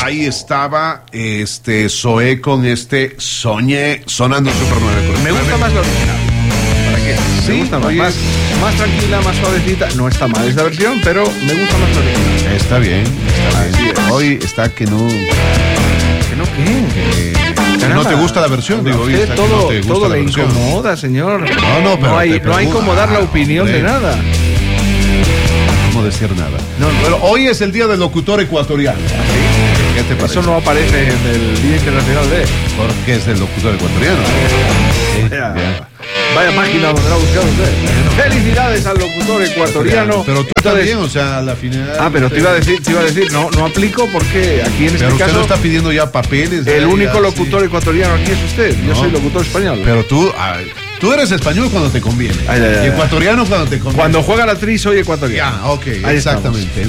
ahí estaba Zoé con Soñé sonando en Super 9. Me gusta más la original. ¿Para qué? Sí, Me gusta más tranquila, más suavecita. No está mal esta versión, pero me gusta más la original. Está bien. Hoy está que no. ¿Que no qué? Que no te gusta la versión, digo. Hoy está todo, que no te gusta todo la le versión. Incomoda, señor. No, pero no hay como dar la opinión de nada. No decir nada. Pero hoy es el día del locutor ecuatoriano. ¿Qué te parece? Eso no aparece en el Día Internacional de... Porque es del locutor ecuatoriano. Vaya página donde lo ha buscado usted. Felicidades al locutor ecuatoriano. Pero tú también, o sea, a la final. Pero te iba a decir, no aplico porque aquí en este pero caso. usted no está pidiendo ya papeles. El único locutor ecuatoriano aquí es usted. Yo soy locutor español. Pero tú eres español cuando te conviene. Y ecuatoriano cuando te conviene. Cuando juega la tri soy ecuatoriano. Ok, exactamente.